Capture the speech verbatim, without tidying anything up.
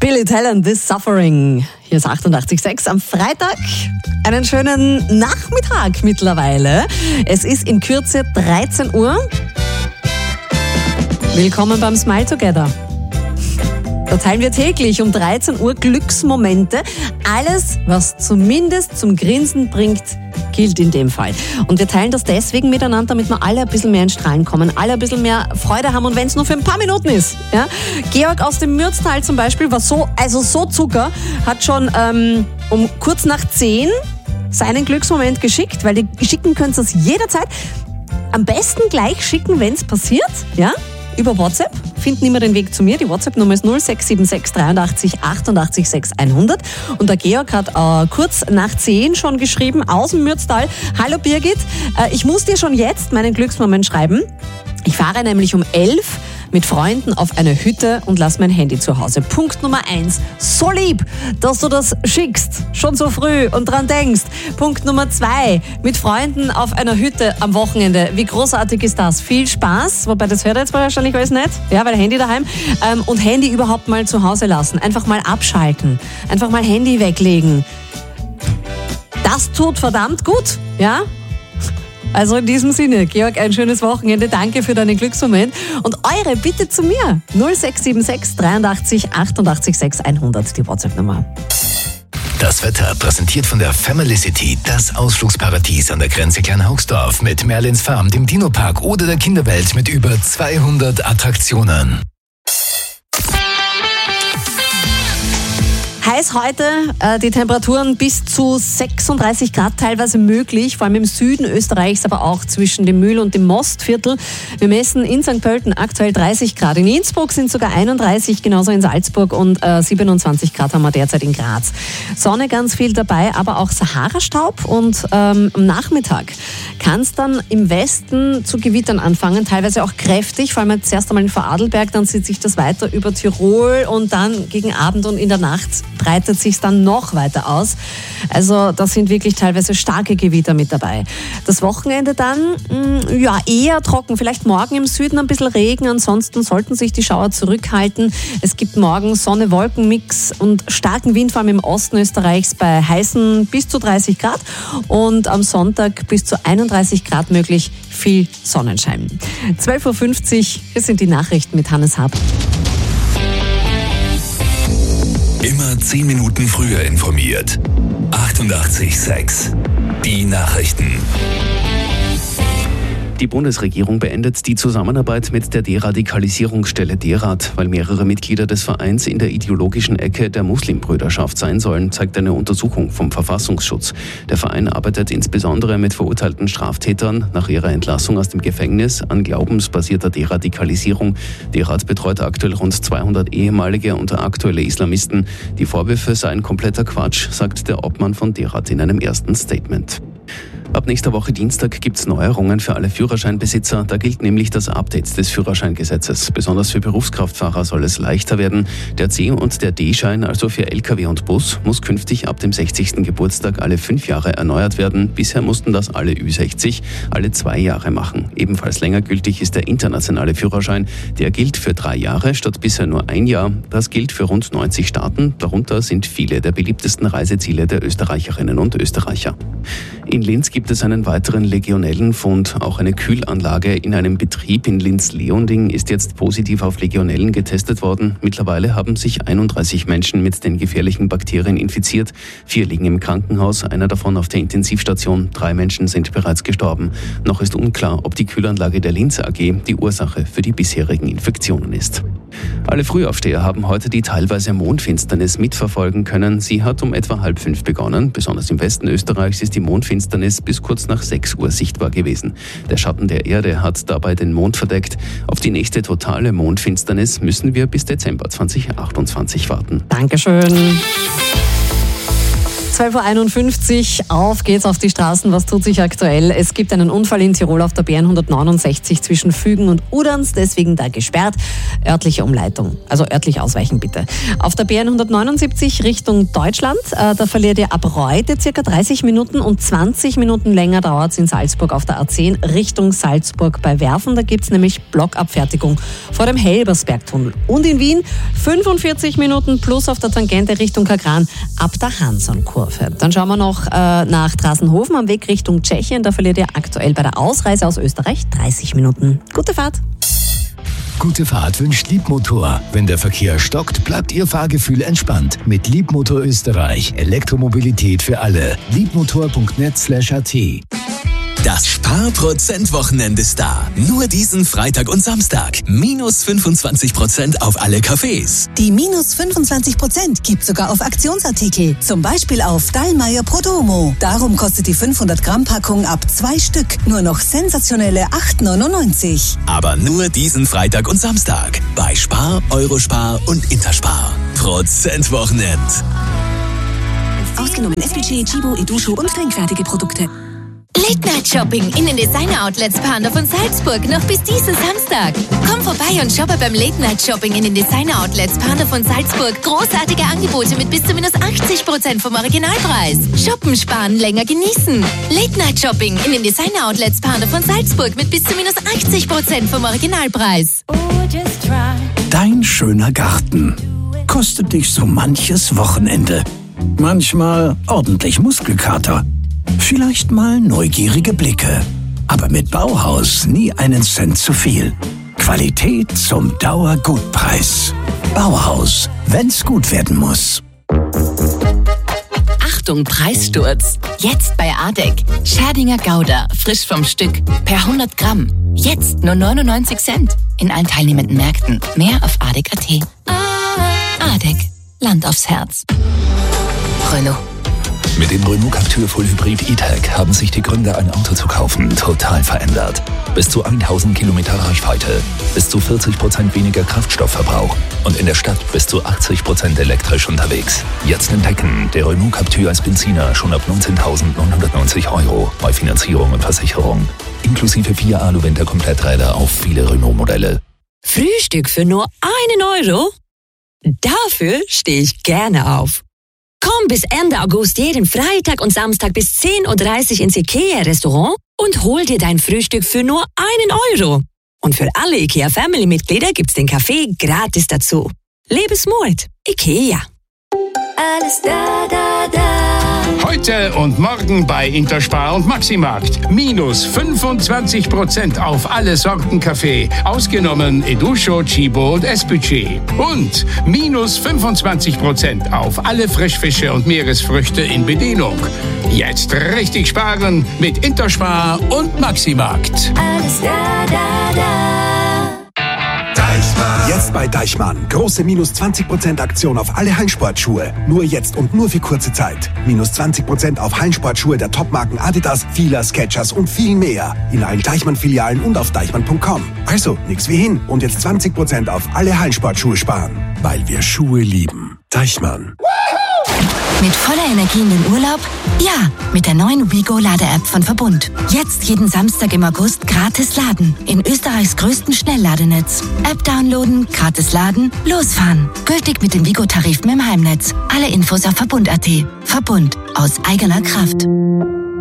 Billy Talent, This Suffering. Hier ist achtundachtzig Komma sechs am Freitag. Einen schönen Nachmittag mittlerweile. Es ist in Kürze dreizehn Uhr. Willkommen beim Smile Together. Da teilen wir täglich um dreizehn Uhr Glücksmomente. Alles, was zumindest zum Grinsen bringt, gilt in dem Fall. Und wir teilen das deswegen miteinander, damit wir alle ein bisschen mehr ins Strahlen kommen, alle ein bisschen mehr Freude haben und wenn es nur für ein paar Minuten ist. Ja? Georg aus dem Mürztal zum Beispiel war so, also so Zucker, hat schon ähm, um kurz nach zehn seinen Glücksmoment geschickt, weil die schicken könnt ihr es jederzeit. Am besten gleich schicken, wenn es passiert, ja? Über WhatsApp. Finden immer den Weg zu mir. Die WhatsApp-Nummer ist null sechs sieben sechs dreiundachtzig achtundachtzig sechs hundert. Und der Georg hat äh, kurz nach zehn schon geschrieben aus dem Mürztal. Hallo Birgit, äh, ich muss dir schon jetzt meinen Glücksmoment schreiben. Ich fahre nämlich um elf mit Freunden auf eine Hütte und lass mein Handy zu Hause. Punkt Nummer eins. So lieb, dass du das schickst, schon so früh und dran denkst. Punkt Nummer zwei. Mit Freunden auf einer Hütte am Wochenende. Wie großartig ist das? Viel Spaß, wobei das hört jetzt wahrscheinlich alles nicht. Ja, weil Handy daheim. Ähm, und Handy überhaupt mal zu Hause lassen. Einfach mal abschalten. Einfach mal Handy weglegen. Das tut verdammt gut, ja? Also in diesem Sinne, Georg, ein schönes Wochenende. Danke für deinen Glücksmoment. Und eure bitte zu mir. null sechs sieben sechs dreiundachtzig achtundachtzig sechs hundert, die WhatsApp-Nummer. Das Wetter präsentiert von der Family City, das Ausflugsparadies an der Grenze Kleinhaugsdorf mit Merlins Farm, dem Dino-Park oder der Kinderwelt mit über zweihundert Attraktionen. Heiß heute, äh, die Temperaturen bis zu sechsunddreißig Grad teilweise möglich, vor allem im Süden Österreichs, aber auch zwischen dem Mühl- und dem Mostviertel. Wir messen in Sankt Pölten aktuell dreißig Grad. In Innsbruck sind sogar einunddreißig, genauso in Salzburg und äh, siebenundzwanzig Grad haben wir derzeit in Graz. Sonne ganz viel dabei, aber auch Sahara-Staub und ähm, am Nachmittag kann es dann im Westen zu Gewittern anfangen, teilweise auch kräftig, vor allem zuerst einmal in Vorarlberg, dann zieht sich das weiter über Tirol und dann gegen Abend und in der Nacht breitet sich dann noch weiter aus. Also da sind wirklich teilweise starke Gewitter mit dabei. Das Wochenende dann, mh, ja, eher trocken. Vielleicht morgen im Süden ein bisschen Regen, ansonsten sollten sich die Schauer zurückhalten. Es gibt morgen Sonne-Wolken-Mix und starken Wind, vor allem im Osten Österreichs bei heißen bis zu dreißig Grad und am Sonntag bis zu einunddreißig Grad möglich, viel Sonnenschein. zwölf Uhr fünfzig, hier sind die Nachrichten mit Hannes Hab. Immer zehn Minuten früher informiert. achtundachtzig Komma sechs. Die Nachrichten. Die Bundesregierung beendet die Zusammenarbeit mit der Deradikalisierungsstelle Derat, weil mehrere Mitglieder des Vereins in der ideologischen Ecke der Muslimbrüderschaft sein sollen, zeigt eine Untersuchung vom Verfassungsschutz. Der Verein arbeitet insbesondere mit verurteilten Straftätern nach ihrer Entlassung aus dem Gefängnis an glaubensbasierter Deradikalisierung. Derat betreut aktuell rund zweihundert ehemalige und aktuelle Islamisten. Die Vorwürfe seien kompletter Quatsch, sagt der Obmann von Derat in einem ersten Statement. Ab nächster Woche Dienstag gibt es Neuerungen für alle Führerscheinbesitzer. Da gilt nämlich das Update des Führerscheingesetzes. Besonders für Berufskraftfahrer soll es leichter werden. Der C- und der D-Schein, also für L K W und Bus, muss künftig ab dem sechzigsten Geburtstag alle fünf Jahre erneuert werden. Bisher mussten das alle Ü sechzig alle zwei Jahre machen. Ebenfalls länger gültig ist der internationale Führerschein. Der gilt für drei Jahre statt bisher nur ein Jahr. Das gilt für rund neunzig Staaten. Darunter sind viele der beliebtesten Reiseziele der Österreicherinnen und Österreicher. In Linz gibt es einen weiteren Legionellenfund. Auch eine Kühlanlage in einem Betrieb in Linz-Leonding ist jetzt positiv auf Legionellen getestet worden. Mittlerweile haben sich einunddreißig Menschen mit den gefährlichen Bakterien infiziert. Vier liegen im Krankenhaus, einer davon auf der Intensivstation. Drei Menschen sind bereits gestorben. Noch ist unklar, ob die Kühlanlage der Linz A G die Ursache für die bisherigen Infektionen ist. Alle Frühaufsteher haben heute die teilweise Mondfinsternis mitverfolgen können. Sie hat um etwa halb fünf begonnen. Besonders im Westen Österreichs ist die Mondfinsternis bis kurz nach sechs Uhr sichtbar gewesen. Der Schatten der Erde hat dabei den Mond verdeckt. Auf die nächste totale Mondfinsternis müssen wir bis Dezember zweitausendachtundzwanzig warten. Dankeschön. zwölf Uhr einundfünfzig, auf geht's auf die Straßen. Was tut sich aktuell? Es gibt einen Unfall in Tirol auf der B N hundertneunundsechzig zwischen Fügen und Uderns, deswegen da gesperrt. Örtliche Umleitung, also örtlich ausweichen bitte. Auf der B N hundertneunundsiebzig Richtung Deutschland, äh, da verliert ihr ab Reute circa dreißig Minuten und zwanzig Minuten länger dauert es in Salzburg auf der A zehn Richtung Salzburg bei Werfen. Da gibt's nämlich Blockabfertigung vor dem Helbersbergtunnel. Und in Wien fünfundvierzig Minuten plus auf der Tangente Richtung Kagran ab der Hanson-Kurve. Dann schauen wir noch äh, nach Trassenhofen am Weg Richtung Tschechien. Da verliert ihr aktuell bei der Ausreise aus Österreich dreißig Minuten. Gute Fahrt! Gute Fahrt wünscht Liebmotor. Wenn der Verkehr stockt, bleibt Ihr Fahrgefühl entspannt. Mit Liebmotor Österreich. Elektromobilität für alle. liebmotor punkt net slash a t. Das Sparprozent-Wochenende ist da. Nur diesen Freitag und Samstag. Minus fünfundzwanzig Prozent auf alle Cafés. Die minus fünfundzwanzig Prozent gibt sogar auf Aktionsartikel. Zum Beispiel auf Dallmayr Prodomo. Darum kostet die fünfhundert Gramm Packung ab zwei Stück nur noch sensationelle acht neunundneunzig. Aber nur diesen Freitag und Samstag. Bei Spar, Eurospar und Interspar. Prozent-Wochenend. Ausgenommen S P G, Chibo, Edusho und trinkfertige Produkte. Late-Night-Shopping in den Designer-Outlets Pandorf und Salzburg noch bis diesen Samstag. Komm vorbei und shoppe beim Late-Night-Shopping in den Designer-Outlets Pandorf und Salzburg. Großartige Angebote mit bis zu minus achtzig Prozent vom Originalpreis. Shoppen, sparen, länger genießen. Late-Night-Shopping in den Designer-Outlets Pandorf und Salzburg mit bis zu minus achtzig Prozent vom Originalpreis. Dein schöner Garten kostet dich so manches Wochenende. Manchmal ordentlich Muskelkater. Vielleicht mal neugierige Blicke. Aber mit Bauhaus nie einen Cent zu viel. Qualität zum Dauergutpreis. Bauhaus, wenn's gut werden muss. Achtung, Preissturz. Jetzt bei Adek. Scherdinger Gouda, frisch vom Stück. Per hundert Gramm. Jetzt nur neunundneunzig Cent. In allen teilnehmenden Märkten. Mehr auf adek punkt a t. Adek. Land aufs Herz. Renault. Mit dem Renault Captur Full Hybrid E-Tech haben sich die Gründe, ein Auto zu kaufen, total verändert. Bis zu tausend Kilometer Reichweite, bis zu vierzig Prozent weniger Kraftstoffverbrauch und in der Stadt bis zu achtzig Prozent elektrisch unterwegs. Jetzt entdecken, der Renault Captur als Benziner schon ab neunzehntausendneunhundertneunzig Euro bei Finanzierung und Versicherung. Inklusive vier Alu-Winter-Kompletträder auf viele Renault-Modelle. Frühstück für nur einen Euro? Dafür stehe ich gerne auf. Komm bis Ende August jeden Freitag und Samstag bis zehn Uhr dreißig ins IKEA-Restaurant und hol dir dein Frühstück für nur einen Euro. Und für alle IKEA-Family-Mitglieder gibt's den Kaffee gratis dazu. Lebensmut. IKEA. Alles da, da, da. Heute und morgen bei Interspar und Maximarkt. Minus fünfundzwanzig Prozent auf alle Sorten Kaffee. Ausgenommen Edusho, Chibo und S P G. Und minus fünfundzwanzig Prozent auf alle Frischfische und Meeresfrüchte in Bedienung. Jetzt richtig sparen mit Interspar und Maximarkt. Alles da, da, da. Jetzt bei Deichmann. Große minus zwanzig Prozent Aktion auf alle Hallensportschuhe. Nur jetzt und nur für kurze Zeit. Minus zwanzig Prozent auf Hallensportschuhe der Topmarken Adidas, Fila, Skechers und viel mehr. In allen Deichmann-Filialen und auf deichmann punkt com. Also, nix wie hin. Und jetzt zwanzig Prozent auf alle Hallensportschuhe sparen. Weil wir Schuhe lieben. Deichmann. Mit voller Energie in den Urlaub? Ja, mit der neuen Wigo-Lade-App von Verbund. Jetzt jeden Samstag im August gratis laden. In Österreichs größten Schnellladenetz. App downloaden, gratis laden, losfahren. Gültig mit den Wigo-Tarifen im Heimnetz. Alle Infos auf Verbund punkt a t. Verbund. Aus eigener Kraft.